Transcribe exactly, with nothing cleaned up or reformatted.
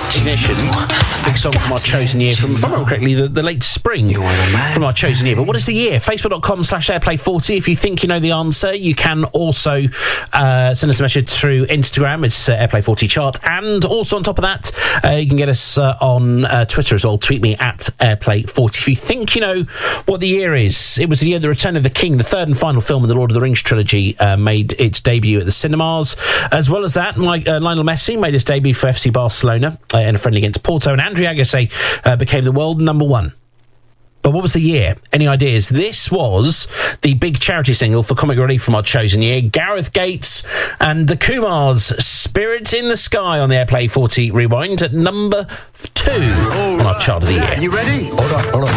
Ignition, big song from our chosen year, from, if I remember correctly, the, the late spring from our chosen year. But what is the year? Facebook.com slash Airplay forty. If you think you know the answer, you can also uh, send us a message through Instagram. It's uh, Airplay forty chart. And also on top of that, uh, you can get us uh, on uh, Twitter as well. Tweet me at Airplay forty. If you think you know what the year is, it was the year The Return of the King, the third and final film in the Lord of the Rings trilogy, uh, made its debut at the cinemas. As well as that, Mike, uh, Lionel Messi made his debut for F C Barcelona uh, in a friendly against Porto, and Andrew Agassi uh, became the world number one. But what was the year? Any ideas? This was the big charity single for Comic Relief from our chosen year. Gareth Gates and the Kumars, Spirits in the Sky, on the Airplay forty Rewind at number two on our chart of the year. You ready? Hold on, hold on.